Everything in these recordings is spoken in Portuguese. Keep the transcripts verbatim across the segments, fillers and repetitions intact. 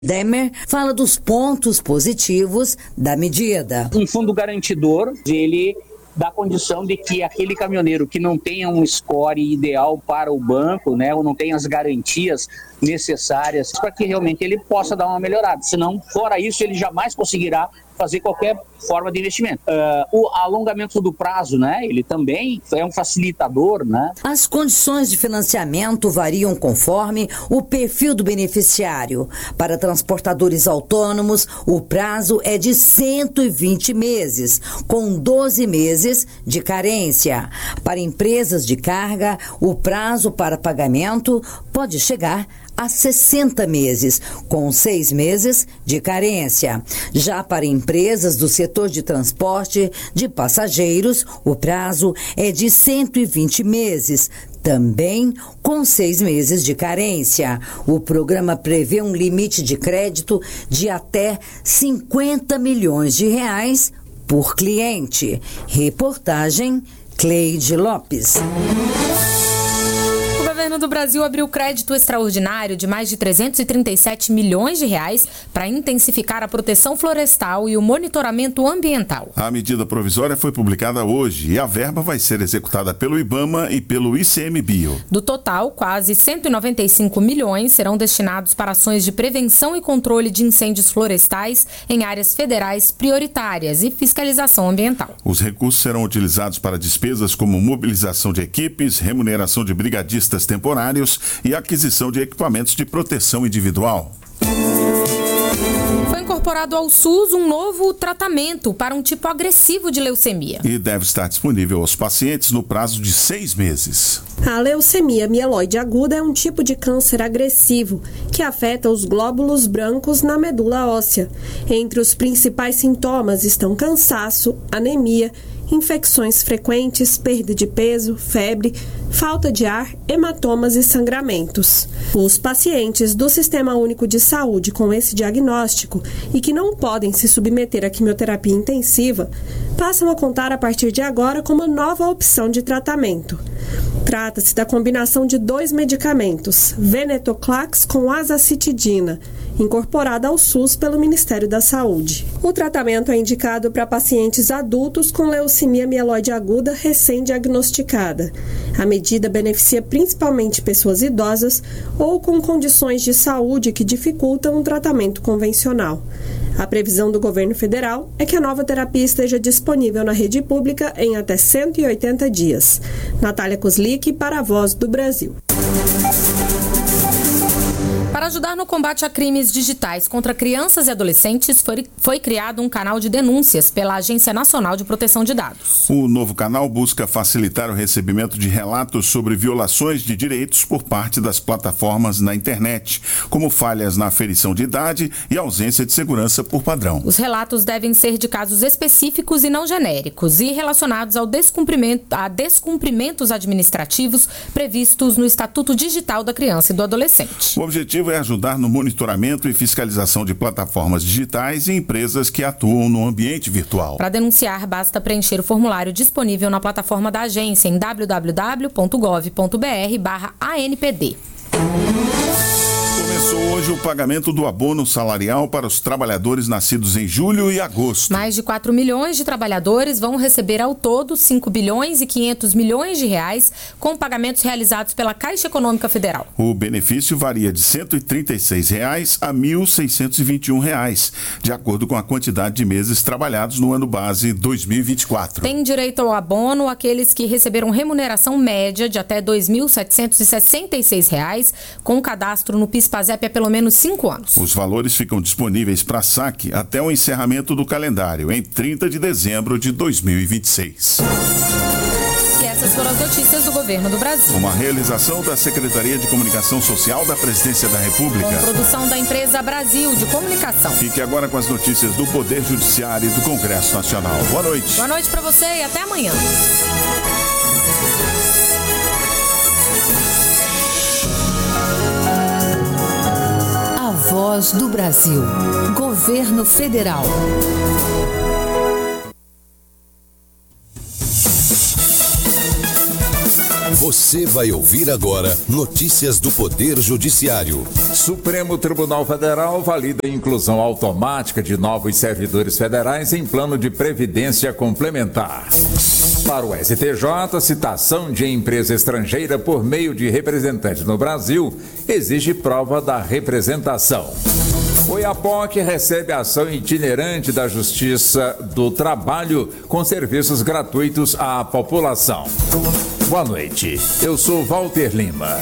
Demer fala dos pontos positivos da medida. Um fundo garantidor, ele dá condição de que aquele caminhoneiro que não tenha um score ideal para o banco, né, ou não tenha as garantias necessárias para que realmente ele possa dar uma melhorada. Senão, fora isso, ele jamais conseguirá fazer qualquer forma de investimento. Uh, o alongamento do prazo, né, ele também é um facilitador, né? As condições de financiamento variam conforme o perfil do beneficiário. Para transportadores autônomos, o prazo é de cento e vinte meses, com doze meses de carência. Para empresas de carga, o prazo para pagamento pode chegar a sessenta meses, com seis meses de carência. Já para empresas do setor de transporte de passageiros, o prazo é de cento e vinte meses, também com seis meses de carência. O programa prevê um limite de crédito de até cinquenta milhões de reais por cliente. Reportagem Cleide Lopes. O governo do Brasil abriu crédito extraordinário de mais de trezentos e trinta e sete milhões de reais para intensificar a proteção florestal e o monitoramento ambiental. A medida provisória foi publicada hoje e a verba vai ser executada pelo IBAMA e pelo I C M Bio. Do total, quase cento e noventa e cinco milhões serão destinados para ações de prevenção e controle de incêndios florestais em áreas federais prioritárias e fiscalização ambiental. Os recursos serão utilizados para despesas como mobilização de equipes, remuneração de brigadistas temporários e aquisição de equipamentos de proteção individual. Foi incorporado ao SUS um novo tratamento para um tipo agressivo de leucemia. E deve estar disponível aos pacientes no prazo de seis meses. A leucemia mieloide aguda é um tipo de câncer agressivo que afeta os glóbulos brancos na medula óssea. Entre os principais sintomas estão cansaço, anemia, infecções frequentes, perda de peso, febre, falta de ar, hematomas e sangramentos. Os pacientes do Sistema Único de Saúde com esse diagnóstico e que não podem se submeter à quimioterapia intensiva passam a contar a partir de agora com uma nova opção de tratamento. Trata-se da combinação de dois medicamentos, venetoclax com azacitidina, incorporada ao SUS pelo Ministério da Saúde. O tratamento é indicado para pacientes adultos com leucemia mieloide aguda recém-diagnosticada. A medida beneficia principalmente pessoas idosas ou com condições de saúde que dificultam um tratamento convencional. A previsão do governo federal é que a nova terapia esteja disponível na rede pública em até cento e oitenta dias. Natália Kozlik, para a Voz do Brasil. Para ajudar no combate a crimes digitais contra crianças e adolescentes, foi, foi criado um canal de denúncias pela Agência Nacional de Proteção de Dados. O novo canal busca facilitar o recebimento de relatos sobre violações de direitos por parte das plataformas na internet, como falhas na aferição de idade e ausência de segurança por padrão. Os relatos devem ser de casos específicos e não genéricos e relacionados ao descumprimento, a descumprimentos administrativos previstos no Estatuto Digital da Criança e do Adolescente. O objetivo é ajudar no monitoramento e fiscalização de plataformas digitais e empresas que atuam no ambiente virtual. Para denunciar, basta preencher o formulário disponível na plataforma da agência em w w w ponto gov ponto b r barra A N P D. Começou hoje o pagamento do abono salarial para os trabalhadores nascidos em julho e agosto. Mais de quatro milhões de trabalhadores vão receber ao todo cinco bilhões e quinhentos milhões de reais com pagamentos realizados pela Caixa Econômica Federal. O benefício varia de cento e trinta e seis reais a mil seiscentos e vinte e um reais, de acordo com a quantidade de meses trabalhados no ano base dois mil e vinte e quatro. Tem direito ao abono aqueles que receberam remuneração média de até dois mil setecentos e sessenta e seis reais com cadastro no PIS/PASEP há pelo menos cinco anos. Os valores ficam disponíveis para saque até o encerramento do calendário, em trinta de dezembro de dois mil e vinte e seis. E essas foram as notícias do Governo do Brasil. Uma realização da Secretaria de Comunicação Social da Presidência da República. Com produção da empresa Brasil de Comunicação. Fique agora com as notícias do Poder Judiciário e do Congresso Nacional. Boa noite. Boa noite para você e até amanhã. A Voz do Brasil. Governo Federal. Você vai ouvir agora notícias do Poder Judiciário. Supremo Tribunal Federal valida a inclusão automática de novos servidores federais em plano de previdência complementar. Para o S T J, citação de empresa estrangeira por meio de representante no Brasil exige prova da representação. O Oiapoque recebe ação itinerante da Justiça do Trabalho com serviços gratuitos à população. Boa noite, eu sou Walter Lima.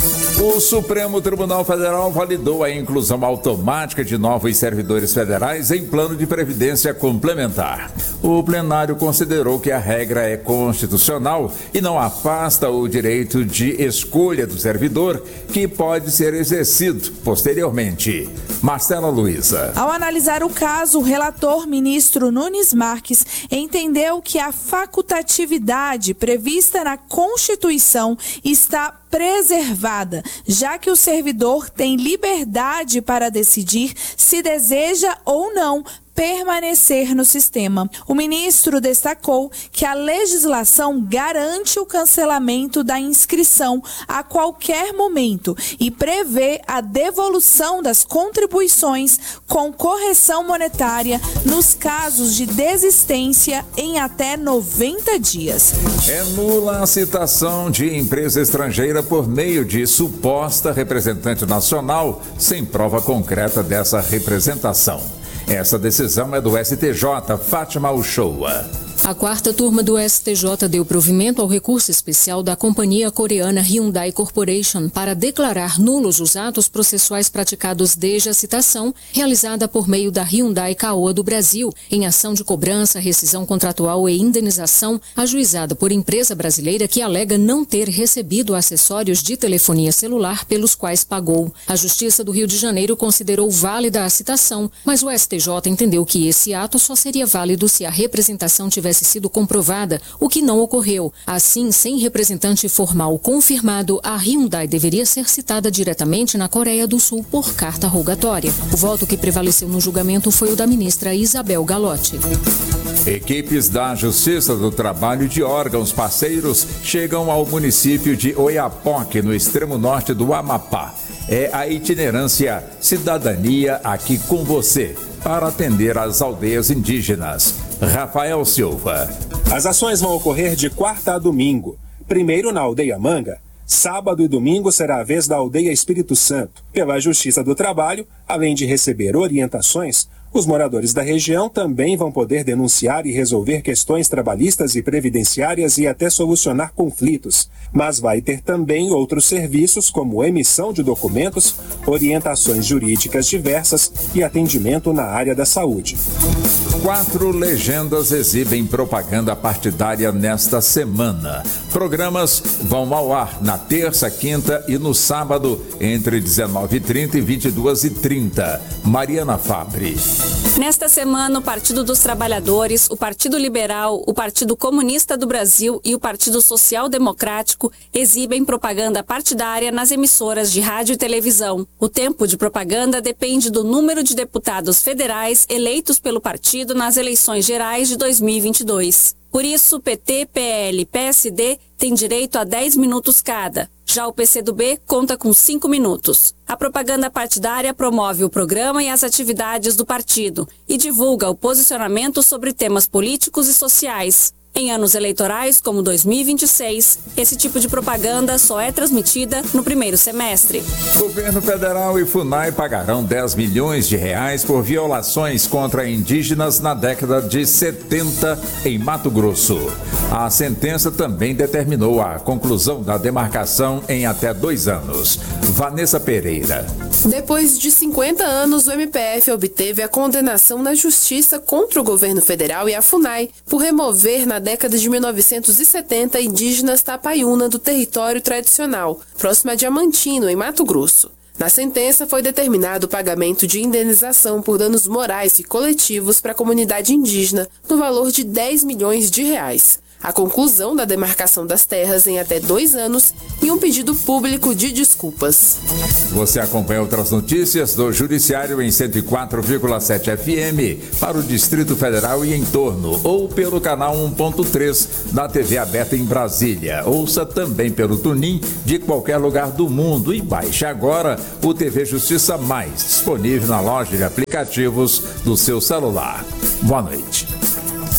O Supremo Tribunal Federal validou a inclusão automática de novos servidores federais em plano de previdência complementar. O plenário considerou que a regra é constitucional e não afasta o direito de escolha do servidor, que pode ser exercido posteriormente. Marcela Luiza. Ao analisar o caso, o relator ministro Nunes Marques entendeu que a facultatividade prevista na Constituição está preservada, já que o servidor tem liberdade para decidir se deseja ou não permanecer no sistema. O ministro destacou que a legislação garante o cancelamento da inscrição a qualquer momento e prevê a devolução das contribuições com correção monetária nos casos de desistência em até noventa dias. É nula a citação de empresa estrangeira por meio de suposta representante nacional, sem prova concreta dessa representação. Essa decisão é do S T J, Fátima Uchoa. A quarta turma do S T J deu provimento ao recurso especial da companhia coreana Hyundai Corporation para declarar nulos os atos processuais praticados desde a citação, realizada por meio da Hyundai Caoa do Brasil, em ação de cobrança, rescisão contratual e indenização, ajuizada por empresa brasileira que alega não ter recebido acessórios de telefonia celular pelos quais pagou. A Justiça do Rio de Janeiro considerou válida a citação, mas o S T J entendeu que esse ato só seria válido se a representação tivesse sido comprovada, o que não ocorreu. Assim, sem representante formal confirmado, a Hyundai deveria ser citada diretamente na Coreia do Sul por carta rogatória. O voto que prevaleceu no julgamento foi o da ministra Isabel Galotti. Equipes da Justiça do Trabalho de órgãos parceiros chegam ao município de Oiapoque, no extremo norte do Amapá. É a itinerância Cidadania Aqui com Você, para atender às aldeias indígenas. Rafael Silva. As ações vão ocorrer de quarta a domingo. Primeiro na aldeia Manga. Sábado e domingo será a vez da aldeia Espírito Santo. Pela Justiça do Trabalho, além de receber orientações, os moradores da região também vão poder denunciar e resolver questões trabalhistas e previdenciárias e até solucionar conflitos. Mas vai ter também outros serviços como emissão de documentos, orientações jurídicas diversas e atendimento na área da saúde. Quatro legendas exibem propaganda partidária nesta semana. Programas vão ao ar na terça, quinta e no sábado, entre dezenove e trinta e vinte e duas e trinta. Mariana Fabre. Nesta semana, o Partido dos Trabalhadores, o Partido Liberal, o Partido Comunista do Brasil e o Partido Social Democrático exibem propaganda partidária nas emissoras de rádio e televisão. O tempo de propaganda depende do número de deputados federais eleitos pelo partido nas eleições gerais de dois mil e vinte e dois. Por isso, P T, P L e P S D têm direito a dez minutos cada. Já o P C do B conta com cinco minutos. A propaganda partidária promove o programa e as atividades do partido e divulga o posicionamento sobre temas políticos e sociais. Em anos eleitorais, como dois mil e vinte e seis, esse tipo de propaganda só é transmitida no primeiro semestre. Governo Federal e FUNAI pagarão dez milhões de reais por violações contra indígenas na década de setenta em Mato Grosso. A sentença também determinou a conclusão da demarcação em até dois anos. Vanessa Pereira. Depois de cinquenta anos, o M P F obteve a condenação na Justiça contra o governo federal e a FUNAI por remover na década de mil novecentos e setenta indígenas Tapaiuna do território tradicional, próximo a Diamantino, em Mato Grosso. Na sentença, foi determinado o pagamento de indenização por danos morais e coletivos para a comunidade indígena, no valor de dez milhões de reais. a conclusão da demarcação das terras em até dois anos e um pedido público de desculpas. Você acompanha outras notícias do Judiciário em cento e quatro vírgula sete F M para o Distrito Federal e em torno, ou pelo canal um ponto três da T V aberta em Brasília. Ouça também pelo TuneIn de qualquer lugar do mundo e baixe agora o T V Justiça Mais, disponível na loja de aplicativos do seu celular. Boa noite.